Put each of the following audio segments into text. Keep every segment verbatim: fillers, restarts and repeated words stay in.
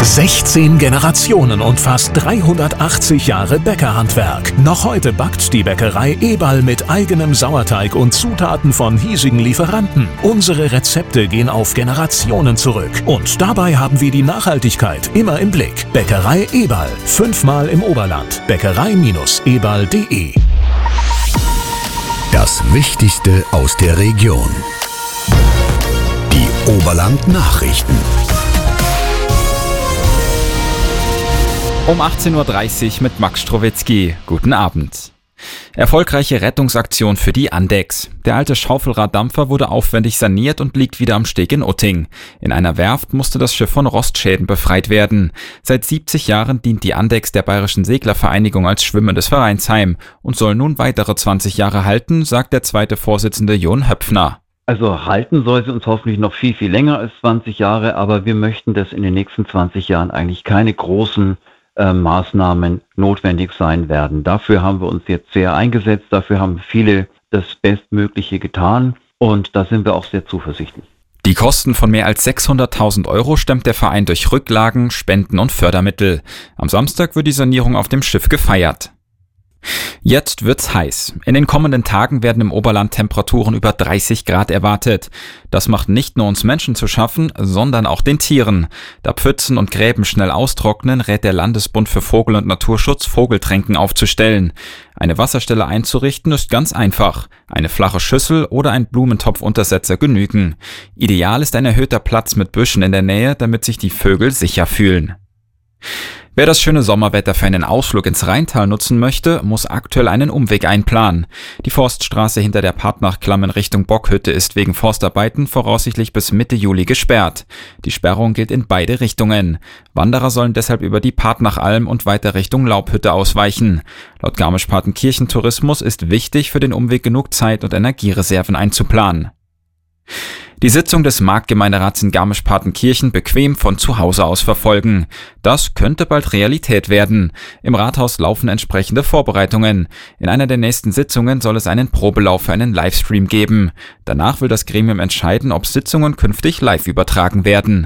sechzehn Generationen und fast dreihundertachtzig Jahre Bäckerhandwerk. Noch heute backt die Bäckerei Eberl mit eigenem Sauerteig und Zutaten von hiesigen Lieferanten. Unsere Rezepte gehen auf Generationen zurück. Und dabei haben wir die Nachhaltigkeit immer im Blick. Bäckerei Eberl. Fünfmal im Oberland. Bäckerei eberl punkt de. Das Wichtigste aus der Region. Die Oberland-Nachrichten. Um achtzehn Uhr dreißig mit Max Strowitzki. Guten Abend. Erfolgreiche Rettungsaktion für die Andex. Der alte Schaufelraddampfer wurde aufwendig saniert und liegt wieder am Steg in Utting. In einer Werft musste das Schiff von Rostschäden befreit werden. Seit siebzig Jahren dient die Andex der Bayerischen Seglervereinigung als schwimmendes Vereinsheim und soll nun weitere zwanzig Jahre halten, sagt der zweite Vorsitzende Jon Höpfner. Also halten soll sie uns hoffentlich noch viel, viel länger als zwanzig Jahre, aber wir möchten, dass in den nächsten zwanzig Jahren eigentlich keine großen äh, Maßnahmen notwendig sein werden. Dafür haben wir uns jetzt sehr eingesetzt, dafür haben viele das Bestmögliche getan und da sind wir auch sehr zuversichtlich. Die Kosten von mehr als sechshunderttausend Euro stemmt der Verein durch Rücklagen, Spenden und Fördermittel. Am Samstag wird die Sanierung auf dem Schiff gefeiert. Jetzt wird's heiß. In den kommenden Tagen werden im Oberland Temperaturen über dreißig Grad erwartet. Das macht nicht nur uns Menschen zu schaffen, sondern auch den Tieren. Da Pfützen und Gräben schnell austrocknen, rät der Landesbund für Vogel- und Naturschutz, Vogeltränken aufzustellen. Eine Wasserstelle einzurichten ist ganz einfach. Eine flache Schüssel oder ein Blumentopfuntersetzer genügen. Ideal ist ein erhöhter Platz mit Büschen in der Nähe, damit sich die Vögel sicher fühlen. Wer das schöne Sommerwetter für einen Ausflug ins Rheintal nutzen möchte, muss aktuell einen Umweg einplanen. Die Forststraße hinter der Partnachklamm in Richtung Bockhütte ist wegen Forstarbeiten voraussichtlich bis Mitte Juli gesperrt. Die Sperrung gilt in beide Richtungen. Wanderer sollen deshalb über die Partnachalm und weiter Richtung Laubhütte ausweichen. Laut Garmisch-Partenkirchen Tourismus ist wichtig, für den Umweg genug Zeit und Energiereserven einzuplanen. Die Sitzung des Marktgemeinderats in Garmisch-Partenkirchen bequem von zu Hause aus verfolgen. Das könnte bald Realität werden. Im Rathaus laufen entsprechende Vorbereitungen. In einer der nächsten Sitzungen soll es einen Probelauf für einen Livestream geben. Danach will das Gremium entscheiden, ob Sitzungen künftig live übertragen werden.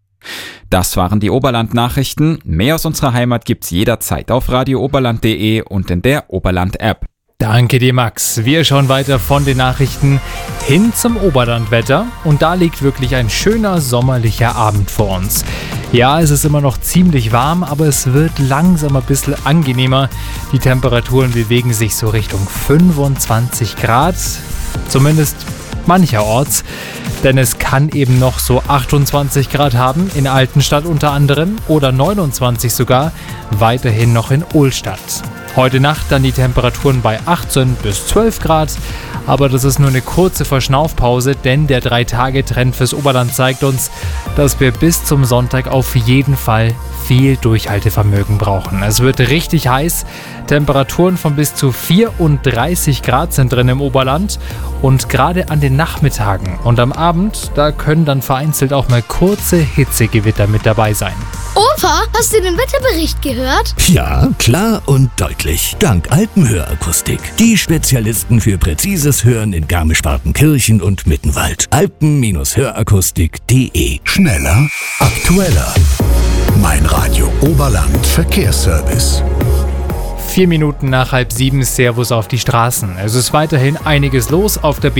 Das waren die Oberland-Nachrichten. Mehr aus unserer Heimat gibt's jederzeit auf radio oberland punkt de und in der Oberland-App. Danke dir, Max. Wir schauen weiter von den Nachrichten hin zum Oberlandwetter und da liegt wirklich ein schöner sommerlicher Abend vor uns. Ja, es ist immer noch ziemlich warm, aber es wird langsam ein bisschen angenehmer. Die Temperaturen bewegen sich so Richtung fünfundzwanzig Grad, zumindest mancherorts, denn es kann eben noch so achtundzwanzig Grad haben, in Altenstadt unter anderem, oder neunundzwanzig sogar, weiterhin noch in Ohlstadt. Heute Nacht dann die Temperaturen bei achtzehn bis zwölf Grad, aber das ist nur eine kurze Verschnaufpause, denn der drei Tage Trend fürs Oberland zeigt uns, dass wir bis zum Sonntag auf jeden Fall viel Durchhaltevermögen brauchen. Es wird richtig heiß, Temperaturen von bis zu vierunddreißig Grad sind drin im Oberland und gerade an den Nachmittagen und am Abend, da können dann vereinzelt auch mal kurze Hitzegewitter mit dabei sein. Opa, hast du den Wetterbericht gehört? Ja, klar und deutlich. Dank Alpenhörakustik. Die Spezialisten für präzises Hören in Garmisch-Partenkirchen und Mittenwald. alpen Hörakustik punkt de. Schneller, aktueller. Mein Radio Oberland Verkehrsservice. Vier Minuten nach halb sieben, Servus auf die Straßen. Es ist weiterhin einiges los auf der